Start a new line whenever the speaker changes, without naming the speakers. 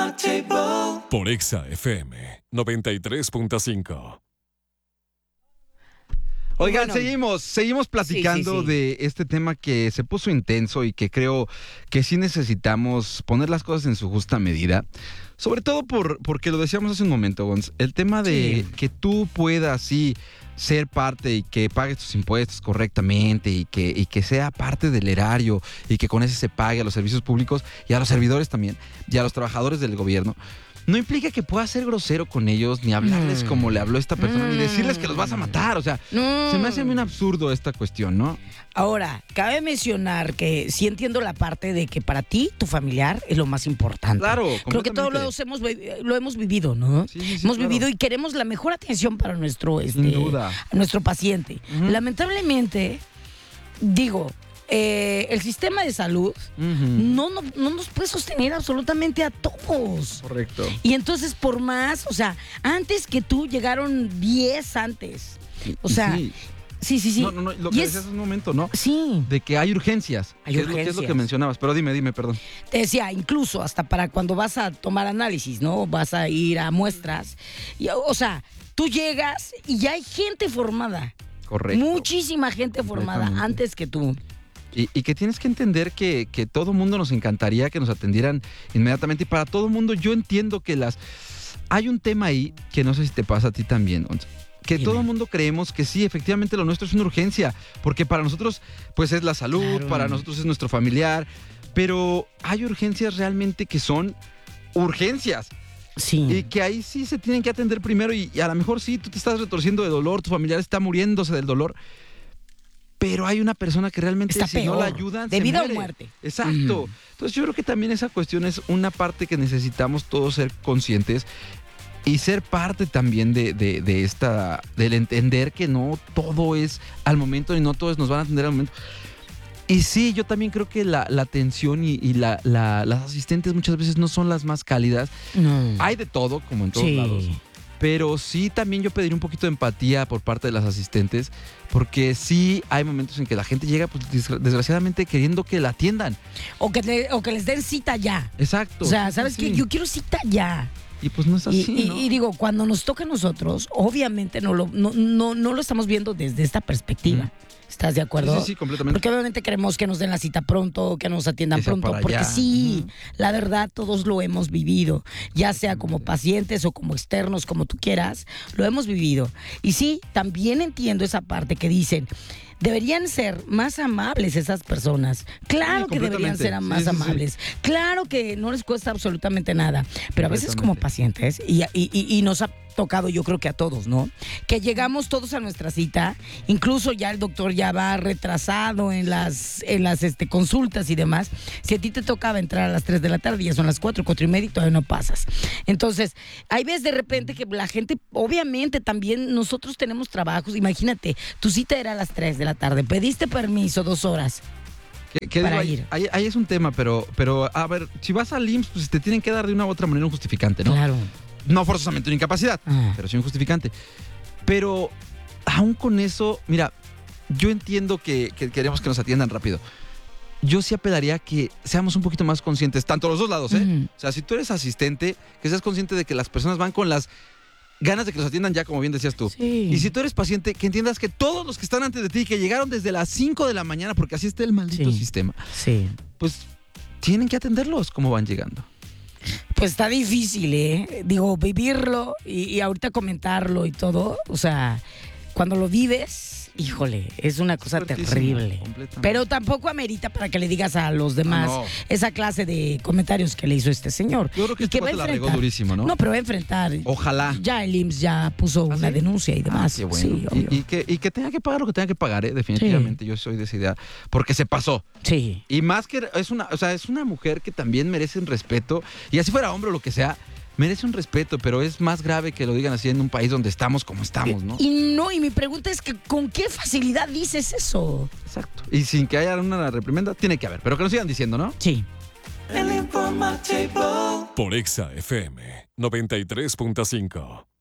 Por Exa FM 93.5.
Oigan,
Bueno,
seguimos platicando
sí.
de este tema que se puso intenso y que creo que sí necesitamos poner las cosas en su justa medida. Sobre todo porque lo decíamos hace un momento, Gonz, el tema de que tú puedas sí ser parte y que pagues tus impuestos correctamente y que sea parte del erario y que con ese se pague a los servicios públicos y a los servidores también y a los trabajadores del gobierno. No implica que puedas ser grosero con ellos, ni hablarles como le habló esta persona, ni decirles que los vas a matar. O sea, se me hace muy absurdo esta cuestión, ¿no?
Ahora, cabe mencionar que sí entiendo la parte de que para ti, tu familiar, es lo más importante.
Claro,
creo que todos lo hemos vivido, ¿no?
Sí,
Hemos
claro.
vivido y queremos la mejor atención para nuestro,
Sin duda.
nuestro paciente.
Ujú.
Lamentablemente, digo, el sistema de salud no nos puede sostener absolutamente a todos.
Correcto.
Y entonces, por más, o sea, antes que tú llegaron 10 antes. O sea, sí.
No, lo
Y
que
es-
decías hace un momento, ¿no?
Sí.
De que hay urgencias.
Hay
que es lo que
urgencias.
mencionabas. Pero dime, perdón.
Te decía, incluso hasta para cuando vas a tomar análisis, ¿no? Vas a ir a muestras. Y, o sea, tú llegas y ya hay gente formada.
Correcto.
Muchísima gente formada
Completamente.
antes que tú.
Y que tienes que entender que todo mundo nos encantaría que nos atendieran inmediatamente. Y para todo mundo, yo entiendo que hay un tema ahí que no sé si te pasa a ti también, Gonz, que
Dime.
todo mundo creemos que sí, efectivamente lo nuestro es una urgencia, porque para nosotros pues es la salud,
Claro.
para nosotros es nuestro familiar, pero hay urgencias realmente que son urgencias
Sí.
y que ahí sí se tienen que atender primero y a lo mejor sí, tú te estás retorciendo de dolor, tu familiar está muriéndose del dolor, pero hay una persona que realmente
Está
si no la
peor,
ayudan
de
se
vida o
muere.
muerte.
Exacto. Entonces yo creo que también esa cuestión es una parte que necesitamos todos ser conscientes y ser parte también de esta, del entender que no todo es al momento y no todos nos van a atender al momento. Y sí, yo también creo que la atención y las asistentes muchas veces no son las más cálidas.
No.
Hay de todo, como en todos lados. Pero sí también yo pediría un poquito de empatía por parte de las asistentes, porque sí hay momentos en que la gente llega, pues desgraciadamente, queriendo que la atiendan.
O que les den cita ya.
Exacto.
O sea,
Sí,
¿sabes
sí,
qué?
sí.
Yo quiero cita ya.
Y pues no es así, ¿no?
Y digo, cuando nos toca a nosotros, obviamente no lo estamos viendo desde esta perspectiva. ¿Estás de acuerdo?
Sí, completamente.
Porque obviamente queremos que nos den la cita pronto, que nos atiendan
Que sea
pronto.
para
Porque
allá.
sí, la verdad, todos lo hemos vivido. Ya sea como pacientes o como externos, como tú quieras, lo hemos vivido. Y sí, también entiendo esa parte que dicen, deberían ser más amables esas personas. Claro
Sí,
que deberían ser
completamente.
más
Sí.
amables. Claro que no les cuesta absolutamente nada. Pero a veces como
Completamente.
pacientes, y nos ha tocado yo creo que a todos, ¿no? Que llegamos todos a nuestra cita, incluso ya el doctor ya va retrasado en las consultas y demás. Si a ti te tocaba entrar a las 3 de la tarde, ya son las 4:30 y todavía no pasas. Entonces, hay veces de repente que la gente, obviamente también nosotros tenemos trabajos, imagínate, tu cita era a las 3 de la tarde, pediste permiso 2 horas.
¿Qué
para
digo?
ir.
Ahí es un tema, pero a ver, si vas al IMSS, pues te tienen que dar de una u otra manera un justificante, ¿no?
Claro.
No forzosamente una incapacidad, pero sí un justificante. Pero aún con eso, mira, yo entiendo que queremos que nos atiendan rápido. Yo sí apelaría que seamos un poquito más conscientes, tanto los dos lados, ¿eh?
Ujú.
O sea, si tú eres asistente, que seas consciente de que las personas van con las ganas de que los atiendan ya, como bien decías tú.
Sí.
Y si tú eres paciente, que entiendas que todos los que están antes de ti, que llegaron desde las 5 de la mañana, porque así está el maldito
Sí.
sistema,
Sí.
pues tienen que atenderlos como van llegando.
Pues está difícil, ¿eh? Digo, vivirlo y ahorita comentarlo y todo. O sea, cuando lo vives, híjole, es una cosa
Fuertísimo,
terrible.
completamente.
Pero tampoco amerita para que le digas a los demás
No.
esa clase de comentarios que le hizo este señor.
Yo creo que
Y
este
va a
cuate la regó
enfrentar.
durísimo, ¿no?
No, pero va a enfrentar.
Ojalá.
Ya el IMSS ya puso
¿Ah,
una
sí?
denuncia y demás.
Qué bueno.
Sí, obvio.
y que tenga que pagar lo que tenga que pagar, ¿eh? Definitivamente. Yo soy de esa idea. Porque se pasó.
Sí.
Y más que es una mujer que también merece un respeto. Y así fuera hombre o lo que sea, merece un respeto, pero es más grave que lo digan así en un país donde estamos como estamos, ¿no?
Y mi pregunta es que ¿con qué facilidad dices eso?
Exacto. Y sin que haya una reprimenda, tiene que haber. Pero que nos sigan diciendo, ¿no?
Sí.
Por Exa FM 93.5.